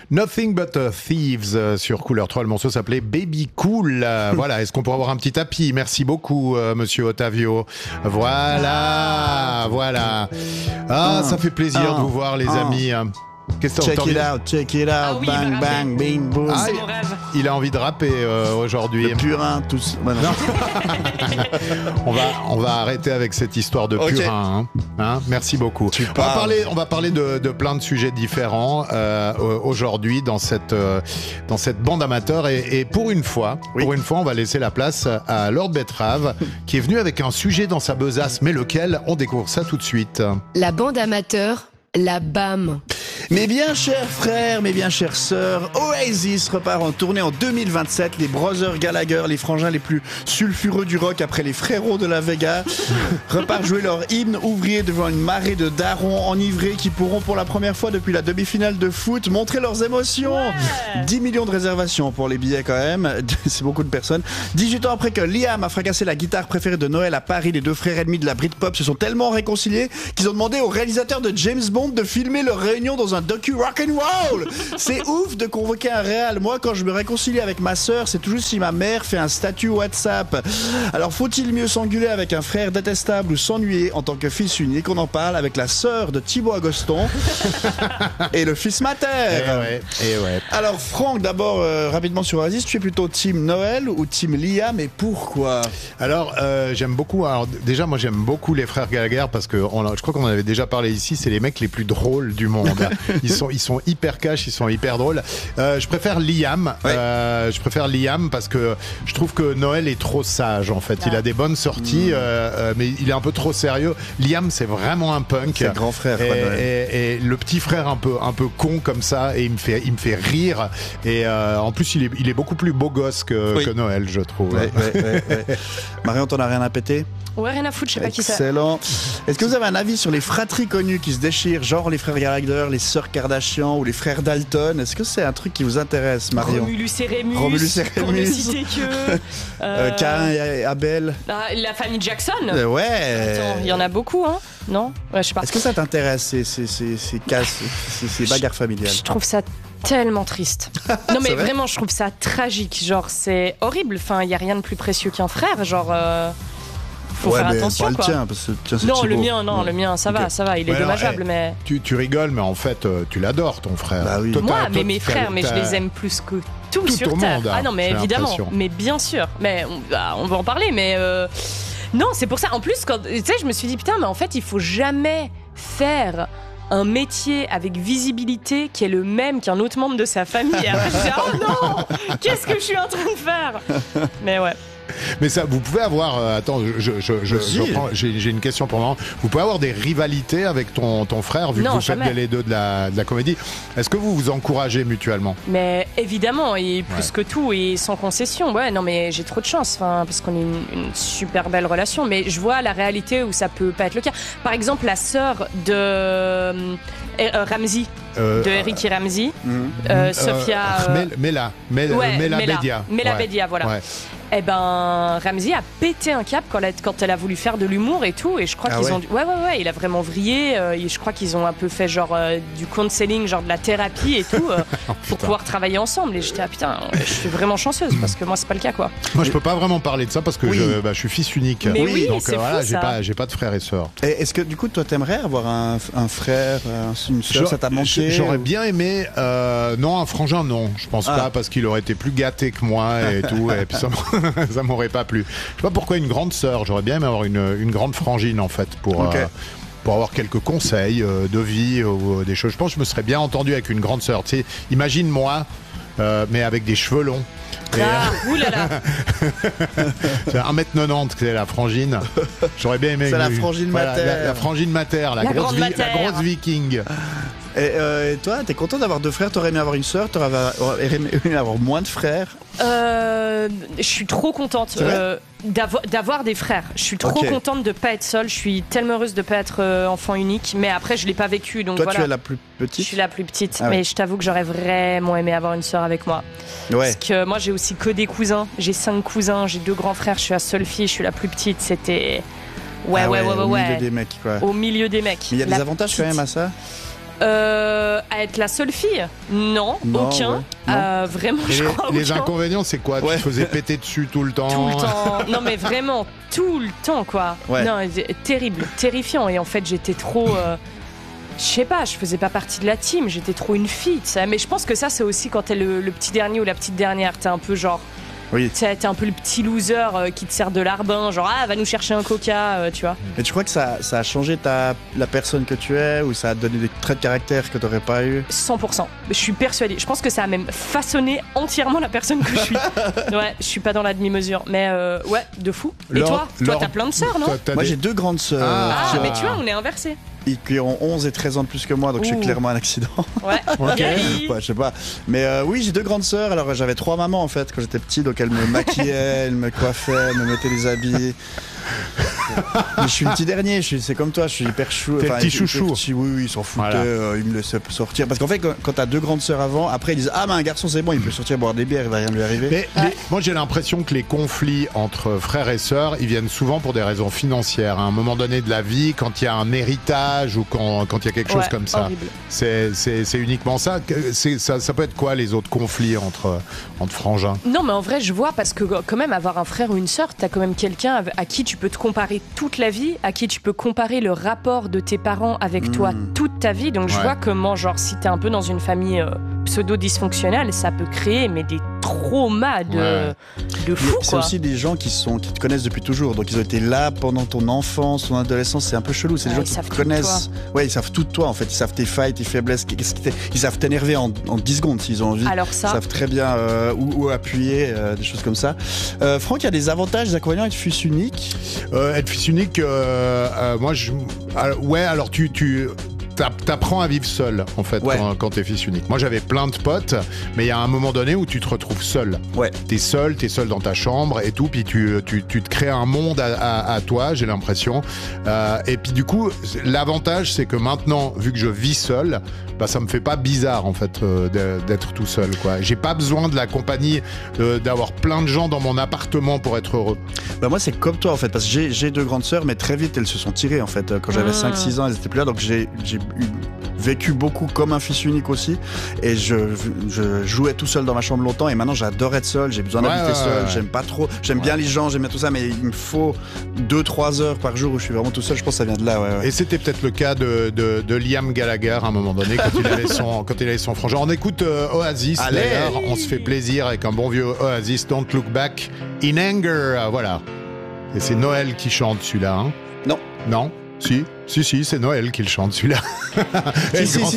Nothing But Thieves sur Couleur 3. Le morceau s'appelait Baby Cool. Voilà, est-ce qu'on pourrait avoir un petit tapis? Merci beaucoup, monsieur Ottavio. Voilà. Ah, ça fait plaisir de vous voir, les amis. Qu'est-ce que check it out, oui, bang, bang, bing, boom. C'est mon rêve. Il a envie de rapper aujourd'hui. Le purin, tous. Bah non. On va arrêter avec cette histoire de purin. Hein, merci beaucoup. On va parler de plein de sujets différents aujourd'hui dans cette bande amateur. Et pour une fois, on va laisser la place à Lord Betrave qui est venu avec un sujet dans sa besace. Mais lequel? On découvre ça tout de suite. La bande amateur, la BAM. Mes bien chers frères, mes bien chères sœurs, Oasis repart en tournée en 2027. Les Brothers Gallagher, les frangins les plus sulfureux du rock après les frérots de la Vega, repartent jouer leur hymne ouvrier devant une marée de darons enivrés qui pourront pour la première fois depuis la demi-finale de foot montrer leurs émotions. 10 millions de réservations pour les billets quand même, c'est beaucoup de personnes. 18 ans après que Liam a fracassé la guitare préférée de Noël à Paris, les deux frères ennemis de la Britpop se sont tellement réconciliés qu'ils ont demandé au réalisateur de James Bond de filmer leur réunion dans un docu rock'n'roll. C'est ouf de convoquer un réal. Moi, quand je me réconcilie avec ma sœur, c'est toujours si ma mère fait un statut WhatsApp. Alors, faut-il mieux s'engueuler avec un frère détestable ou s'ennuyer en tant que fils unique? On en parle avec la sœur de Thibaut Agoston et le fils mater. Et ouais. Alors, Franck, d'abord, rapidement sur Oasis, tu es plutôt team Noël ou team Liam, et pourquoi? Alors, j'aime beaucoup. Alors, déjà, moi, j'aime beaucoup les frères Gallagher parce que je crois qu'on en avait déjà parlé ici. C'est les mecs les plus drôles du monde. Ils sont hyper cash, ils sont hyper drôles. Je préfère Liam. Je préfère Liam parce que je trouve que Noël est trop sage en fait. Il a des bonnes sorties, mais il est un peu trop sérieux. Liam, c'est vraiment un punk. C'est le grand frère. Et le petit frère un peu con comme ça, et il me fait rire. Et en plus, il est beaucoup plus beau gosse que Noël, je trouve. Marion, t'en as rien à péter? Ouais, rien à foutre, je sais pas qui c'est. Excellent. Est-ce que vous avez un avis sur les fratries connues qui se déchirent, genre les frères Gallagher, les sœurs Kardashian ou les frères Dalton? Est-ce que c'est un truc qui vous intéresse, Marion? Romulus et Rémus. Pour ne citer que. Caïn et Abel. La famille Jackson. Ouais. Attends, il y en a beaucoup, hein? Non? Ouais, je sais pas. Est-ce que ça t'intéresse, ces bagarres familiales? Je trouve ça tellement triste. Non mais vraiment, je trouve ça tragique. Genre, c'est horrible. Enfin, il y a rien de plus précieux qu'un frère. Genre. Faut faire attention, pas quoi. Le tien, parce que tiens, c'est non, Thibaut. le mien, ça va, il est dommageable, mais... Tu rigoles, mais en fait, tu l'adores, ton frère. Bah oui. Moi, mais mes frères, mais je les aime plus que tout sur Terre. Monde, ah non, mais évidemment, mais bien sûr. Mais on va en parler, mais... Non, c'est pour ça. En plus, quand, tu sais, je me suis dit, putain, mais en fait, il faut jamais faire un métier avec visibilité qui est le même qu'un autre membre de sa famille. Et après, je me suis dit, oh non, qu'est-ce que je suis en train de faire? Mais ouais. Mais ça, vous pouvez avoir. Attends, j'ai une question pour moi. Vous pouvez avoir des rivalités avec ton frère, vu que vous faites les deux de la comédie. Est-ce que vous vous encouragez mutuellement? Mais évidemment, et plus que tout, et sans concession. Ouais, non, mais j'ai trop de chance, parce qu'on a une super belle relation. Mais je vois la réalité où ça peut pas être le cas. Par exemple, la sœur de Ramsey. De Eric et Ramsey, Sophia. Mela Bedia, voilà. Ouais. Eh ben, Ramsey a pété un câble quand elle a voulu faire de l'humour et tout, et je crois qu'ils ont... Ouais, il a vraiment vrillé, je crois qu'ils ont un peu fait genre du counseling, genre de la thérapie et tout, pour pouvoir travailler ensemble, et j'étais, putain, je suis vraiment chanceuse, parce que moi, c'est pas le cas, quoi. Moi, je peux pas vraiment parler de ça, parce que je suis fils unique. Mais oui, donc c'est voilà, fou, j'ai pas de frères et sœurs. Et est-ce que, du coup, toi, t'aimerais avoir un frère, une sœur, ça t'a manqué? J'aurais bien aimé, non, un frangin, non, je pense pas, parce qu'il aurait été plus gâté que moi et tout, et puis ça m'aurait pas plu. Je sais pas pourquoi une grande sœur, j'aurais bien aimé avoir une grande frangine en fait pour avoir quelques conseils de vie ou des choses. Je pense que je me serais bien entendu avec une grande sœur. Tu sais, imagine moi, mais avec des cheveux longs. Oulala. C'est 1m90, c'est la frangine. J'aurais bien aimé. C'est la frangine mater. La frangine mater, la grosse viking. Et toi, t'es content d'avoir deux frères? T'aurais aimé avoir une sœur? T'aurais aimé avoir moins de frères? Je suis trop contente d'avoir des frères. Je suis trop contente de pas être seule. Je suis tellement heureuse de pas être enfant unique. Mais après, je l'ai pas vécu. Donc toi, voilà. tu es la plus petite? Je suis la plus petite. Mais je t'avoue que j'aurais vraiment aimé avoir une sœur avec moi. Ouais. Parce que moi, j'ai aussi que des cousins. J'ai 5 cousins. J'ai 2 grands frères. Je suis la seule fille. Je suis la plus petite. C'était... Ouais. Au milieu des mecs, quoi. Au milieu des mecs. Mais il y a des avantages quand même à ça? À être la seule fille? Non, aucun. ouais. Vraiment, Et je crois les aucun. inconvénients, c'est quoi? Tu te faisais péter dessus tout le temps? Tout le temps. Non, mais vraiment, tout le temps, quoi. Ouais. Non, terrible, terrifiant. Et en fait, j'étais trop. Je sais pas, je faisais pas partie de la team, j'étais trop une fille, tu sais. Mais je pense que ça, c'est aussi quand t'es le petit dernier ou la petite dernière. T'es un peu genre. Oui. T'es un peu le petit loser qui te sert de larbin, genre va nous chercher un coca, tu vois. Et tu crois que ça a changé la personne que tu es, ou ça a donné des traits de caractère que t'aurais pas eu? 100%. Je suis persuadée. Je pense que ça a même façonné entièrement la personne que je suis. Ouais, je suis pas dans la demi-mesure. Mais ouais, de fou. Et toi, t'as plein de sœurs, non? Moi, j'ai 2 grandes sœurs. Ah, mais tu vois, on est inversés. Qui ont 11 et 13 ans de plus que moi, donc je suis clairement un accident. Ouais. Ouais, je sais pas. Mais oui, j'ai 2 grandes sœurs. Alors j'avais 3 mamans en fait quand j'étais petit, donc elles me maquillaient, elles me coiffaient, elles me mettaient des habits. Mais je suis le petit dernier, c'est comme toi, je suis hyper chou. T'es le petit chouchou. Oui, ils s'en foutaient, Voilà. ils me laissaient sortir. Parce qu'en fait, quand t'as 2 grandes sœurs avant, après ils disent ah, mais un garçon c'est bon, il peut sortir boire des bières, il va rien lui arriver. Mais moi j'ai l'impression que les conflits entre frères et sœurs, ils viennent souvent pour des raisons financières. À un moment donné de la vie, quand il y a un héritage ou quand il y a quelque chose comme ça. Horrible. C'est uniquement ça. Ça peut être quoi les autres conflits entre frangins? Non, mais en vrai, je vois, parce que quand même, avoir un frère ou une sœur, t'as quand même quelqu'un à qui tu peux te comparer toute la vie, à qui tu peux comparer le rapport de tes parents avec toi toute ta vie. Donc je vois comment, genre, si t'es un peu dans une famille pseudo-dysfonctionnelle, ça peut créer des traumas de fou, C'est quoi. aussi des gens qui te connaissent depuis toujours, donc ils ont été là pendant ton enfance, ton adolescence. C'est un peu chelou, c'est des gens qui te connaissent. Ouais, ils savent tout de toi en fait, ils savent tes failles, tes faiblesses, ils savent t'énerver en 10 secondes s'ils ont envie. Alors ça, ils savent très bien où appuyer, des choses comme ça. Franck, il y a des avantages, des inconvénients à être fils unique? Être fils unique, moi alors tu t'apprends à vivre seul en fait quand t'es fils unique. Moi j'avais plein de potes, mais il y a un moment donné où tu te retrouves seul. Ouais. T'es seul dans ta chambre et tout, puis tu te crées un monde à toi, j'ai l'impression. Et puis du coup, l'avantage c'est que maintenant, vu que je vis seul, ça me fait pas bizarre en fait d'être tout seul, quoi. J'ai pas besoin de la compagnie, d'avoir plein de gens dans mon appartement pour être heureux. Moi c'est comme toi en fait, parce que j'ai 2 grandes sœurs, mais très vite elles se sont tirées en fait. Quand j'avais 5-6 ans, elles étaient plus là, donc j'ai vécu beaucoup comme un fils unique aussi, et je jouais tout seul dans ma chambre longtemps, et maintenant j'adore être seul, j'ai besoin d'habiter seul, j'aime pas trop, j'aime bien les gens, j'aime bien tout ça, mais il me faut 2-3 heures par jour où je suis vraiment tout seul. Je pense que ça vient de là. Et c'était peut-être le cas de Liam Gallagher à un moment donné quand il avait son frangin. On écoute Oasis d'ailleurs, on se fait plaisir avec un bon vieux Oasis, Don't Look Back in Anger, voilà. Et c'est Noël qui chante celui-là, hein? Non. Non? Si, c'est Noël qui le chante celui-là. Si,